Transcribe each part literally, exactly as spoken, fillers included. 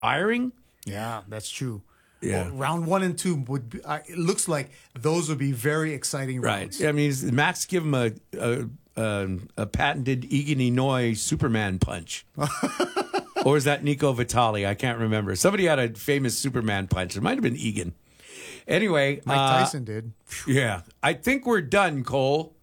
Iring? Yeah, that's true. Yeah. Well, round one and two would be, uh, it looks like those would be very exciting rounds. Right. I mean, Max give him a a, a, a patented Egan Inoue Superman punch. Or is that Nico Vitale? I can't remember. Somebody had a famous Superman punch. It might have been Egan. Anyway. Mike uh, Tyson did. Yeah. I think we're done, Cole.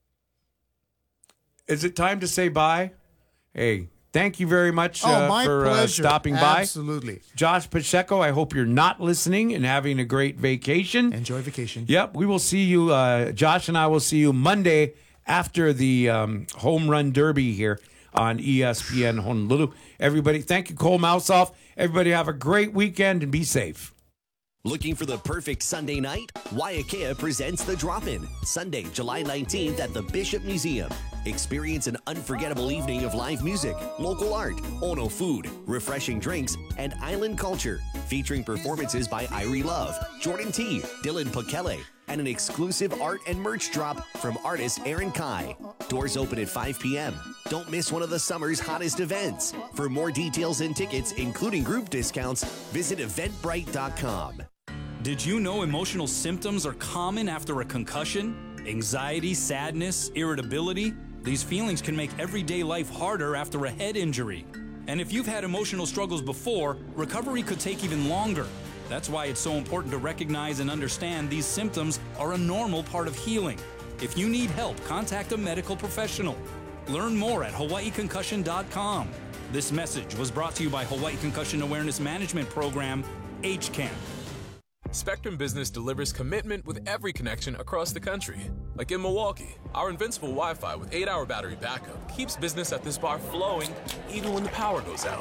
Is it time to say bye? Hey, thank you very much uh, oh, my for uh, pleasure. stopping by. Absolutely. Josh Pacheco, I hope you're not listening and having a great vacation. Enjoy vacation. Yep, we will see you. Uh, Josh and I will see you Monday after the um, home run derby here on E S P N Honolulu. Everybody, thank you, Cole Mouseoff. Everybody have a great weekend and be safe. Looking for the perfect Sunday night? Waiakea presents The Drop-In, Sunday, July nineteenth at the Bishop Museum. Experience an unforgettable evening of live music, local art, Ono food, refreshing drinks, and island culture, featuring performances by Irie Love, Jordan T., Dylan Pekele, and an exclusive art and merch drop from artist Aaron Kai. Doors open at five p.m. Don't miss one of the summer's hottest events. For more details and tickets, including group discounts, visit eventbrite dot com. Did you know emotional symptoms are common after a concussion? Anxiety, sadness, irritability? These feelings can make everyday life harder after a head injury. And if you've had emotional struggles before, recovery could take even longer. That's why it's so important to recognize and understand these symptoms are a normal part of healing. If you need help, contact a medical professional. Learn more at hawaii concussion dot com. This message was brought to you by Hawaii Concussion Awareness Management Program, H C A M. Spectrum Business delivers commitment with every connection across the country. Like in Milwaukee, our invincible Wi-Fi with eight hour battery backup keeps business at this bar flowing even when the power goes out.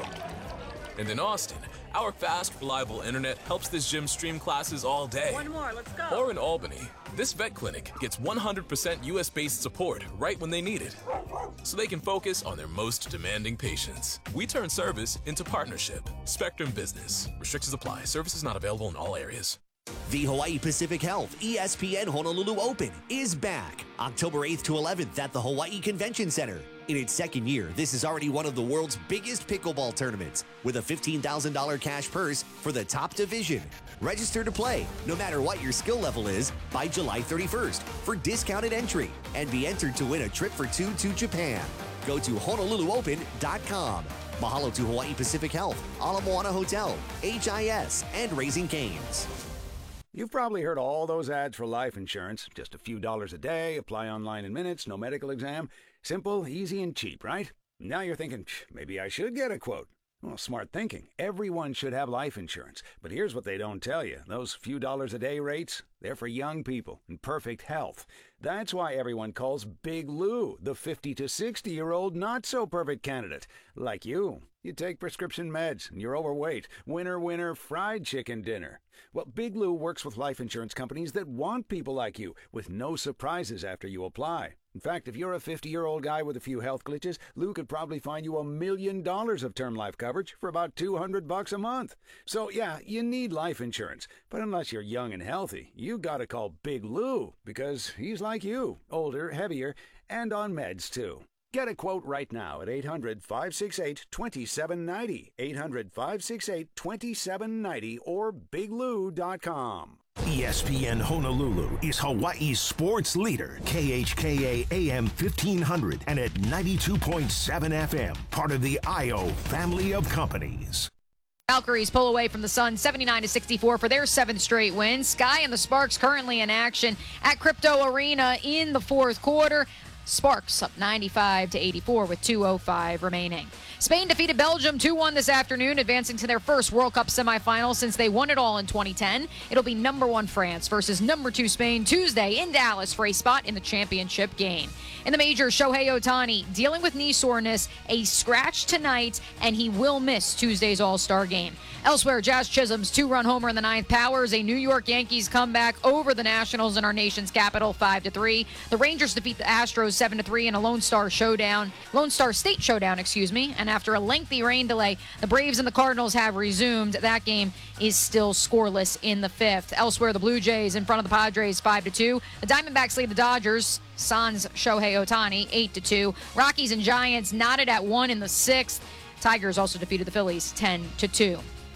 And in Austin, our fast, reliable internet helps this gym stream classes all day. One more, let's go. Or in Albany, this vet clinic gets one hundred percent U S-based support right when they need it, so they can focus on their most demanding patients. We turn service into partnership. Spectrum Business. Restrictions apply. Services not available in all areas. The Hawaii Pacific Health E S P N Honolulu Open is back October eighth to eleventh at the Hawaii Convention Center. In its second year, this is already one of the world's biggest pickleball tournaments with a fifteen thousand dollars cash purse for the top division. Register to play, no matter what your skill level is, by July thirty-first for discounted entry and be entered to win a trip for two to Japan. Go to honolulu open dot com. Mahalo to Hawaii Pacific Health, Ala Moana Hotel, H I S, and Raising Cane's. You've probably heard all those ads for life insurance. Just a few dollars a day, apply online in minutes, no medical exam. Simple, easy, and cheap, right? Now you're thinking, maybe I should get a quote. Well, smart thinking. Everyone should have life insurance. But here's what they don't tell you. Those few dollars a day rates, they're for young people in perfect health. That's why everyone calls Big Lou the fifty to sixty-year-old not-so-perfect candidate. Like you. You take prescription meds, and you're overweight. Winner, winner, fried chicken dinner. Well, Big Lou works with life insurance companies that want people like you, with no surprises after you apply. In fact, if you're a fifty-year-old guy with a few health glitches, Lou could probably find you a million dollars of term life coverage for about two hundred bucks a month. So, yeah, you need life insurance. But unless you're young and healthy, you gotta call Big Lou, because he's like you, older, heavier, and on meds, too. Get a quote right now at eight hundred, five six eight, two seven nine zero, eight hundred, five six eight, two seven nine zero, or big lou dot com. E S P N Honolulu is Hawaii's sports leader. K H K A A M fifteen hundred and at ninety-two point seven F M. Part of the I O family of companies. Valkyries pull away from the Suns seventy-nine to sixty-four for their seventh straight win. Sky and the Sparks currently in action at Crypto Arena in the fourth quarter. Sparks up ninety-five to eighty-four with two oh five remaining. Spain defeated Belgium two one this afternoon, advancing to their first World Cup semifinal since they won it all in twenty ten. It'll be number one France versus number two Spain Tuesday in Dallas for a spot in the championship game. In the major, Shohei Ohtani dealing with knee soreness, a scratch tonight, and he will miss Tuesday's All-Star game. Elsewhere, Jazz Chisholm's two-run homer in the ninth powers a New York Yankees comeback over the Nationals in our nation's capital, five to three. The Rangers defeat the Astros seven to three in a Lone Star showdown, Lone Star State showdown, excuse me. And after a lengthy rain delay, the Braves and the Cardinals have resumed. That game is still scoreless in the fifth. Elsewhere, the Blue Jays in front of the Padres, five to two. The Diamondbacks lead the Dodgers. Sans Shohei Ohtani, eight to two. Rockies and Giants knotted at one in the sixth. Tigers also defeated the Phillies, ten to two.